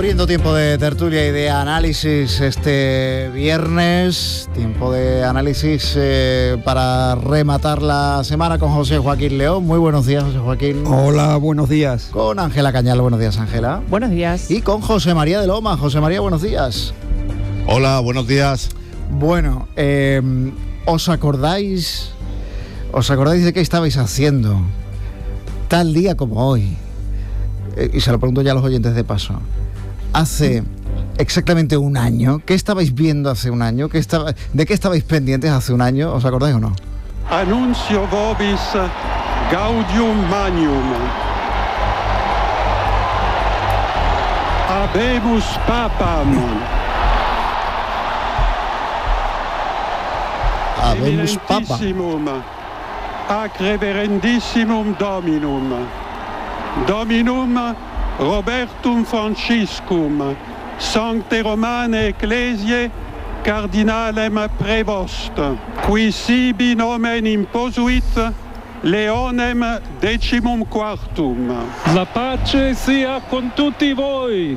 Abriendo tiempo de tertulia y de análisis este viernes, tiempo de análisis para rematar la semana con José Joaquín León. Muy buenos días, José Joaquín. Hola, buenos días. Con Ángela Cañal, buenos días, Ángela. Buenos días. Y con José María de Loma. José María, buenos días. Hola, buenos días. Bueno, ¿os acordáis de qué estabais haciendo tal día como hoy? Y se lo pregunto ya a los oyentes de paso. Hace exactamente un año, ¿qué estabais viendo hace un año? ¿De qué estabais pendientes hace un año? ¿Os acordáis o no? Annuncio vobis gaudium magnum. Habemus papam. Habemus papa. Eminentissimum ac reverendissimum dominum. Dominum Robertum Franciscum, Sancte Romane Ecclesiae, Cardinalem Prevost, qui sibi nomen imposuit Leonem XIV. La pace sia con tutti voi.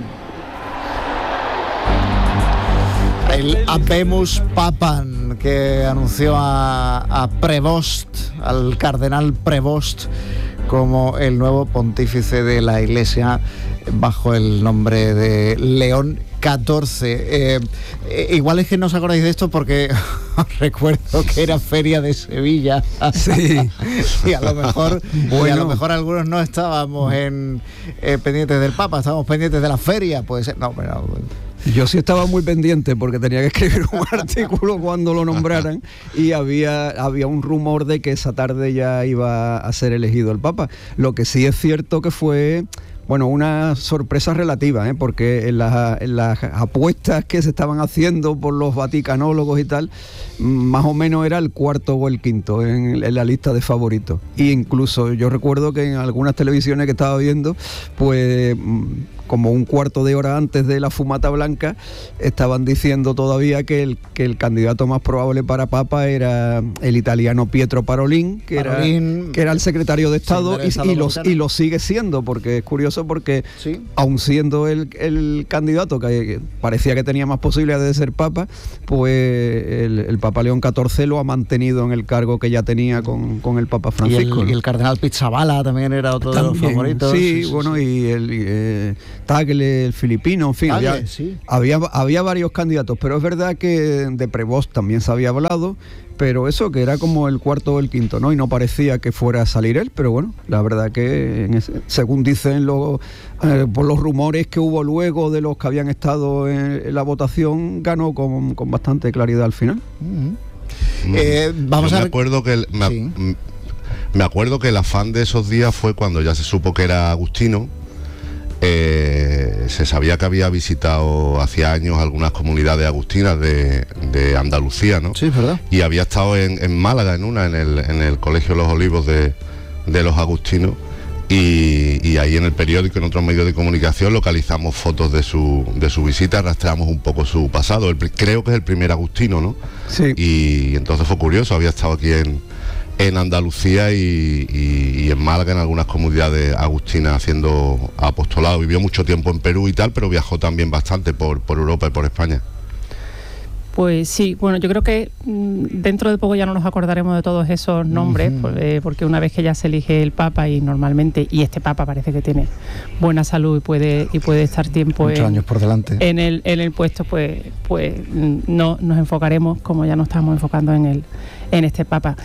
El Habemus Papam que anunció a Prevost, al cardenal Prevost, como el nuevo pontífice de la Iglesia bajo el nombre de León XIV. Igual es que no os acordáis de esto porque os recuerdo que era Feria de Sevilla. Sí. Y a lo mejor algunos no estábamos pendientes del Papa, estábamos pendientes de la feria. Puede ser. No, pero yo sí estaba muy pendiente porque tenía que escribir un artículo cuando lo nombraran y había un rumor de que esa tarde ya iba a ser elegido el Papa. Lo que sí es cierto que fue, bueno, una sorpresa relativa, porque en las apuestas que se estaban haciendo por los vaticanólogos y tal, más o menos era el cuarto o el quinto en la lista de favoritos. Y incluso yo recuerdo que en algunas televisiones que estaba viendo, pues como un cuarto de hora antes de la fumata blanca, estaban diciendo todavía que el candidato más probable para Papa era el italiano Pietro Parolin, que era el secretario de Estado, y lo sigue siendo, porque es curioso porque ¿sí? Aun siendo el candidato que parecía que tenía más posibilidades de ser Papa, pues el Papa León XIV lo ha mantenido en el cargo que ya tenía con el Papa Francisco. Y el cardenal Pizzaballa también era otro de los favoritos. Sí, bueno, y el Tagle, el filipino, en fin, había varios candidatos, pero es verdad que de Prevost también se había hablado, pero eso que era como el cuarto o el quinto, ¿no? Y no parecía que fuera a salir él, pero bueno, la verdad que según dicen por los rumores que hubo luego de los que habían estado en la votación, ganó con bastante claridad al final. Me acuerdo que el afán de esos días fue cuando ya se supo que era agustino. Se sabía que había visitado hacía años algunas comunidades agustinas de Andalucía, ¿no? Sí, es verdad. Y había estado en Málaga, en el Colegio Los Olivos de los agustinos, y ahí en el periódico, en otros medios de comunicación, localizamos fotos de su visita, rastreamos un poco su pasado. Creo que es el primer agustino, ¿no? Sí. Y entonces fue curioso, había estado aquí en Andalucía y en Málaga, en algunas comunidades agustinas, haciendo apostolado. Vivió mucho tiempo en Perú y tal, pero viajó también bastante por Europa y por España. Pues sí, bueno, yo creo que dentro de poco ya no nos acordaremos de todos esos nombres, porque una vez que ya se elige el Papa, y normalmente, y este Papa parece que tiene buena salud y puede estar tiempo muchos años por delante en el puesto, pues no nos enfocaremos, como ya nos estamos enfocando en este Papa.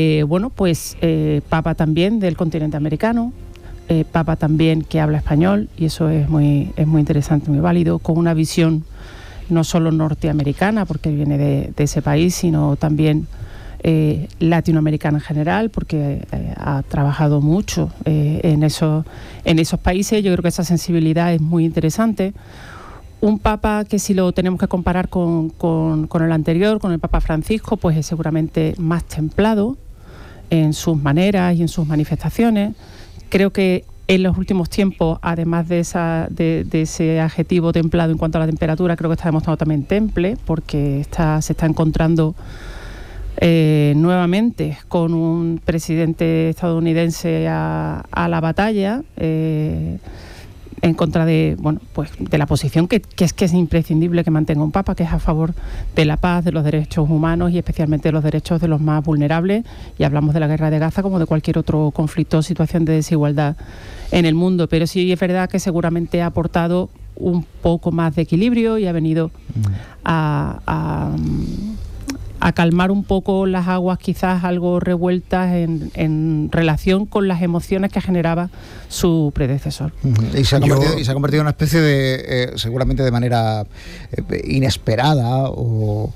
Papa también del continente americano, Papa también que habla español, y eso es muy interesante, muy válido, con una visión no solo norteamericana, porque viene de ese país, sino también latinoamericana en general, porque ha trabajado mucho en esos países. Yo creo que esa sensibilidad es muy interesante. Un Papa que, si lo tenemos que comparar con el anterior, con el Papa Francisco, pues es seguramente más templado en sus maneras y en sus manifestaciones. Creo que en los últimos tiempos, además de ese adjetivo templado en cuanto a la temperatura, creo que está demostrado también temple, porque se está encontrando nuevamente con un presidente estadounidense a la batalla, en contra de, bueno, pues de la posición que es imprescindible que mantenga un papa, que es a favor de la paz, de los derechos humanos y especialmente de los derechos de los más vulnerables, y hablamos de la guerra de Gaza como de cualquier otro conflicto o situación de desigualdad en el mundo. Pero sí es verdad que seguramente ha aportado un poco más de equilibrio y ha venido a calmar un poco las aguas quizás algo revueltas en relación con las emociones que generaba su predecesor. Y se ha convertido en una especie de, seguramente de manera inesperada o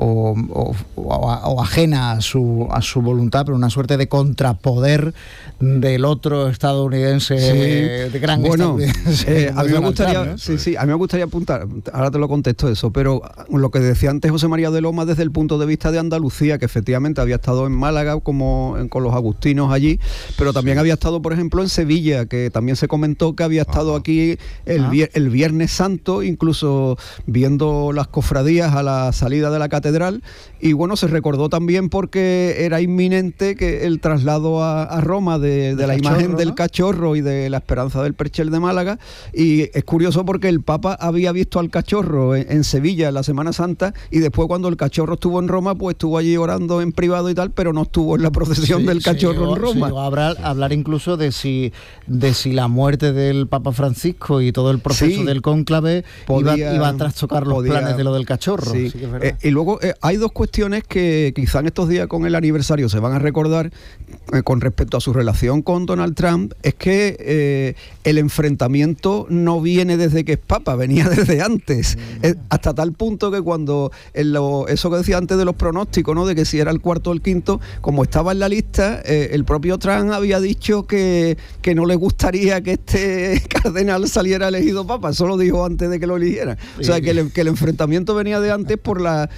ajena a su voluntad, pero una suerte de contrapoder del otro estadounidense, de gran estadounidense. A mí me gustaría, Trump, ¿no? A mí me gustaría apuntar, ahora te lo contesto eso, pero lo que decía antes José María de Loma desde el punto de vista de Andalucía, que efectivamente había estado en Málaga con los agustinos allí, pero también había estado, por ejemplo, en Sevilla, que también se comentó que había estado aquí el Viernes Santo, incluso viendo las cofradías a la salida de la catedral, y bueno, se recordó también porque era inminente que el traslado a Roma de la imagen del cachorro y de la Esperanza del Perchel de Málaga, y es curioso porque el Papa había visto al cachorro en Sevilla en la Semana Santa, y después cuando el cachorro estuvo en Roma, pues estuvo allí orando en privado y tal, pero no estuvo en la procesión del cachorro en Roma. Llegó a hablar incluso de si la muerte del Papa Francisco y todo el proceso del cónclave iba a trastocar los planes de lo del cachorro. Sí. Y luego hay dos cuestiones que quizá en estos días con el aniversario se van a recordar con respecto a su relación con Donald Trump, es que el enfrentamiento no viene desde que es Papa, venía desde antes, hasta tal punto que cuando eso que decía antes de los pronósticos, ¿no? De que si era el cuarto o el quinto, como estaba en la lista, el propio Trump había dicho que no le gustaría que este cardenal saliera elegido Papa, eso lo dijo antes de que lo eligiera. O sea, que el enfrentamiento venía de antes por la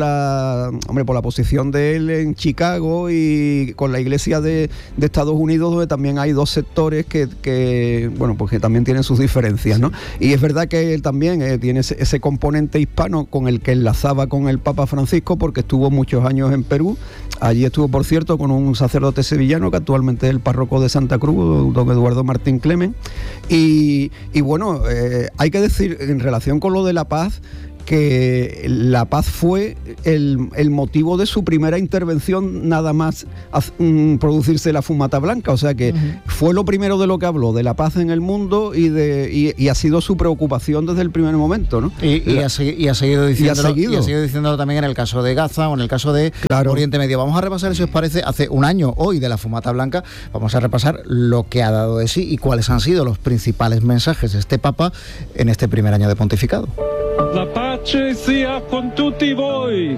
posición de él en Chicago y con la Iglesia de Estados Unidos, donde también hay dos sectores que también tienen sus diferencias, ¿no? Y es verdad que él también tiene ese componente hispano con el que enlazaba con el Papa Francisco, porque estuvo muchos años en Perú. Allí estuvo, por cierto, con un sacerdote sevillano que actualmente es el párroco de Santa Cruz, don Eduardo Martín Clemen. Y bueno, hay que decir, en relación con lo de la paz, que la paz fue el motivo de su primera intervención, nada más producirse la fumata blanca, o sea que fue lo primero de lo que habló, de la paz en el mundo, y ha sido su preocupación desde el primer momento, ¿no? Y ha seguido diciéndolo también en el caso de Gaza o en el caso de Oriente Medio. Vamos a repasar, si os parece, hace un año hoy de la fumata blanca, vamos a repasar lo que ha dado de sí y cuáles han sido los principales mensajes de este Papa en este primer año de pontificado. La pace sia con tutti voi.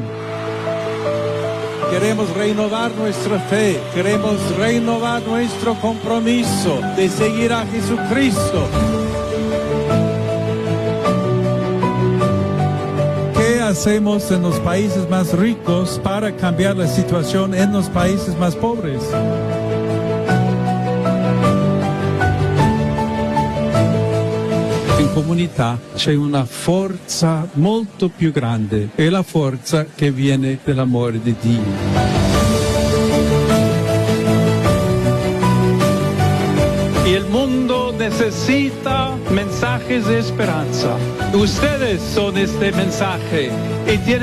Queremos renovar nuestra fe, queremos renovar nuestro compromiso de seguir a Jesucristo. ¿Qué hacemos en los países más ricos para cambiar la situación en los países más pobres? In comunità c'è una forza molto più grande, è la forza che viene dell'amore di Dio. Y el mundo necesita mensajes de esperanza. Ustedes son este mensaje y tienen